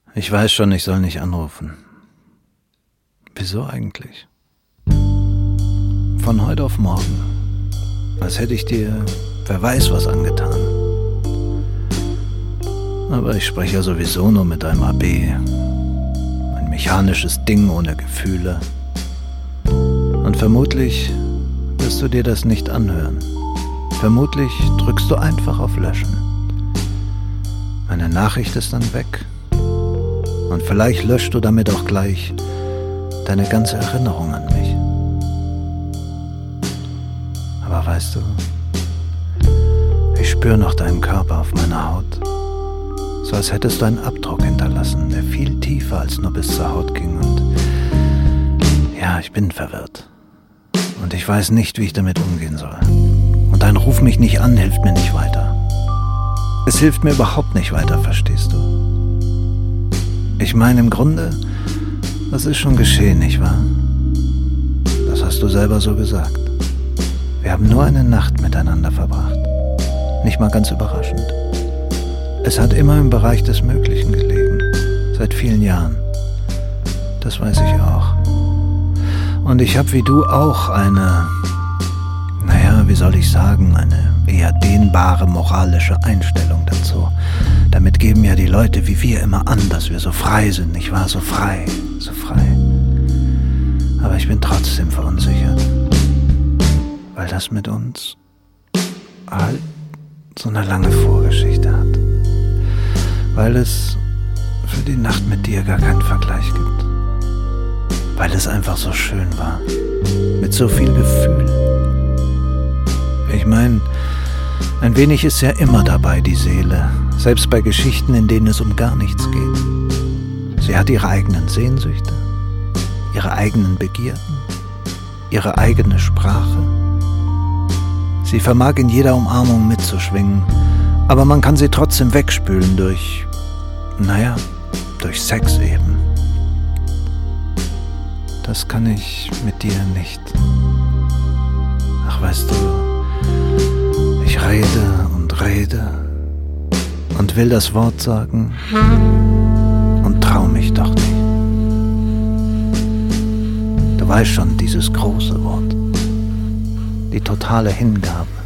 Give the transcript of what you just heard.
Ich weiß schon, ich soll nicht anrufen. Wieso eigentlich? Von heute auf morgen. Als hätte ich dir, wer weiß was angetan. Aber ich spreche ja sowieso nur mit einem AB. Ein mechanisches Ding ohne Gefühle. Und vermutlich wirst du dir das nicht anhören. Vermutlich drückst du einfach auf Löschen. Meine Nachricht ist dann weg. Und vielleicht löscht du damit auch gleich deine ganze Erinnerung an mich. Aber weißt du, ich spüre noch deinen Körper auf meiner Haut. So als hättest du einen Abdruck hinterlassen, der viel tiefer als nur bis zur Haut ging. Und ja, ich bin verwirrt. Und ich weiß nicht, wie ich damit umgehen soll. Und ein Ruf mich nicht an hilft mir nicht weiter. Es hilft mir überhaupt nicht weiter, verstehst du? Ich meine, im Grunde, das ist schon geschehen, nicht wahr? Das hast du selber so gesagt. Wir haben nur eine Nacht miteinander verbracht. Nicht mal ganz überraschend. Es hat immer im Bereich des Möglichen gelegen. Seit vielen Jahren. Das weiß ich auch. Und ich habe wie du auch eine, wie soll ich sagen, eine eher dehnbare moralische Einstellung dazu. Damit geben ja die Leute wie wir immer an, dass wir so frei sind, nicht wahr? So frei, so frei. Aber ich bin trotzdem verunsichert. Weil das mit uns halt so eine lange Vorgeschichte hat. Weil es für die Nacht mit dir gar keinen Vergleich gibt. Weil es einfach so schön war. Mit so viel Gefühl. Ich meine, ein wenig ist ja immer dabei, die Seele. Selbst bei Geschichten, in denen es um gar nichts geht. Sie hat ihre eigenen Sehnsüchte, ihre eigenen Begierden, ihre eigene Sprache. Sie vermag in jeder Umarmung mitzuschwingen, aber man kann sie trotzdem wegspülen durch Sex eben. Das kann ich mit dir nicht. Ach, weißt du, ich rede und will das Wort sagen und trau mich doch nicht. Du weißt schon, dieses große Wort, die totale Hingabe.